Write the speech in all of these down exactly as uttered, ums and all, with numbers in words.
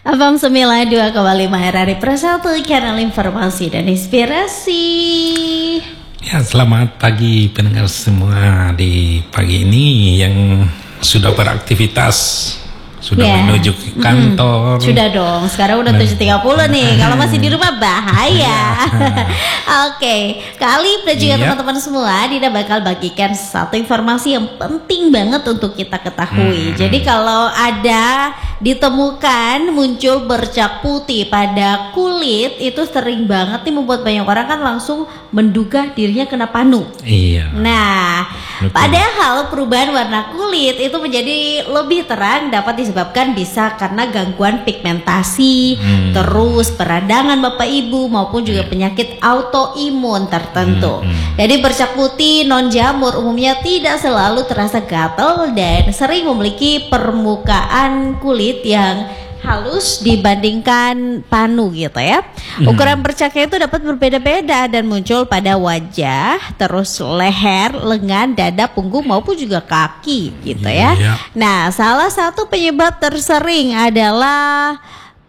F M sembilan puluh dua koma lima R R I Persatu, kanal informasi dan inspirasi. Ya, selamat pagi pendengar semua di pagi ini yang sudah beraktivitas, sudah yeah. menuju ke kantor. Hmm, sudah dong, sekarang udah tujuh tiga puluh nih. Kalau masih di rumah bahaya. Oke, okay. Kali dan juga yeah. teman-teman semua, Dina bakal bagikan satu informasi yang penting banget untuk kita ketahui. Hmm. Jadi kalau ada ditemukan muncul bercak putih pada kulit, itu sering banget nih membuat banyak orang kan langsung menduga dirinya kena panu. Iya. Nah, betul. Padahal perubahan warna kulit itu menjadi lebih terang dapat disebabkan bisa karena gangguan pigmentasi, hmm. terus peradangan Bapak Ibu maupun juga penyakit autoimun tertentu. Hmm. Jadi bercak putih non jamur umumnya tidak selalu terasa gatal dan sering memiliki permukaan kulit yang halus dibandingkan panu gitu ya. Ukuran bercaknya itu dapat berbeda-beda dan muncul pada wajah, terus leher, lengan, dada, punggung maupun juga kaki gitu ya. Yeah. Nah, salah satu penyebab tersering adalah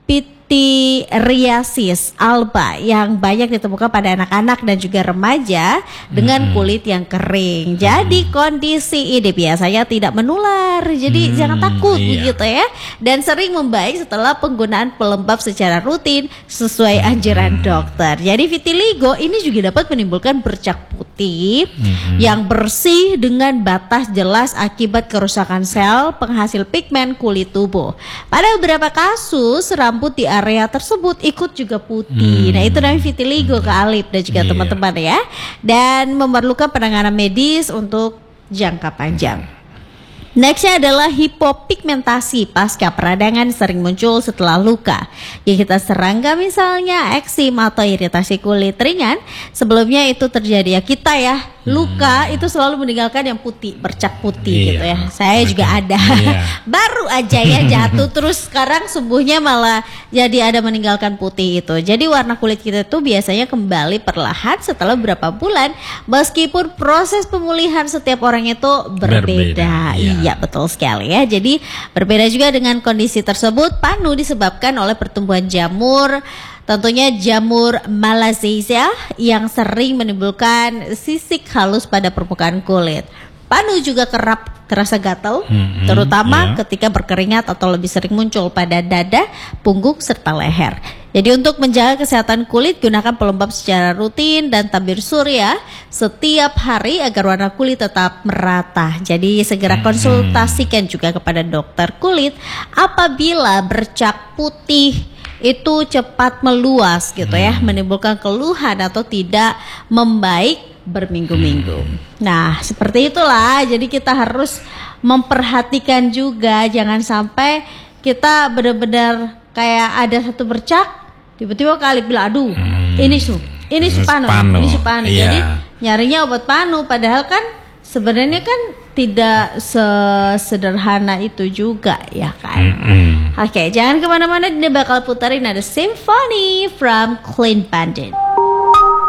pityriasis alba yang banyak ditemukan pada anak-anak dan juga remaja dengan kulit yang kering. Jadi kondisi ini biasanya tidak menular, jadi hmm, jangan takut iya. begitu ya. Dan sering membaik setelah penggunaan pelembab secara rutin sesuai anjuran hmm. dokter. Jadi vitiligo ini juga dapat menimbulkan bercak putih hmm. yang bersih dengan batas jelas akibat kerusakan sel penghasil pigmen kulit tubuh. Pada beberapa kasus rambut di area tersebut ikut juga putih. Hmm. Nah, itu namanya vitiligo Kak Alip dan juga yeah. teman-teman ya. Dan memerlukan penanganan medis untuk jangka panjang. Nextnya adalah hipopigmentasi pasca peradangan, sering muncul setelah luka. Ya, kita serangga misalnya eksim atau iritasi kulit ringan. Sebelumnya itu terjadi ya kita ya. Luka hmm. itu selalu meninggalkan yang putih, bercak putih iya, gitu ya. Saya betul. juga ada. Iya. Baru aja ya jatuh terus sekarang sembuhnya malah jadi ada meninggalkan putih itu. Jadi warna kulit kita itu biasanya kembali perlahan setelah beberapa bulan, meskipun proses pemulihan setiap orang itu berbeda. berbeda iya. iya, betul sekali ya. Jadi berbeda juga dengan kondisi tersebut. Panu disebabkan oleh pertumbuhan jamur, tentunya jamur Malassezia yang sering menimbulkan sisik halus pada permukaan kulit. Panu juga kerap terasa gatal, hmm, terutama yeah. ketika berkeringat atau lebih sering muncul pada dada, punggung, serta leher. Jadi untuk menjaga kesehatan kulit, gunakan pelembab secara rutin dan tabir surya setiap hari agar warna kulit tetap merata. Jadi segera konsultasikan juga kepada dokter kulit apabila bercak putih itu cepat meluas gitu ya, menimbulkan keluhan atau tidak membaik berminggu-minggu. Nah, seperti itulah. Jadi kita harus memperhatikan juga, jangan sampai kita benar-benar kayak ada satu bercak, tiba-tiba kali bilang, aduh, hmm. ini su, ini supano, ini supano. Iya. Jadi nyarinya obat panu, padahal kan sebenarnya kan tidak sesederhana itu juga ya kan. Mm-hmm. Oke, jangan kemana-mana, dia bakal putarin ada Symphony from Clean Bandit.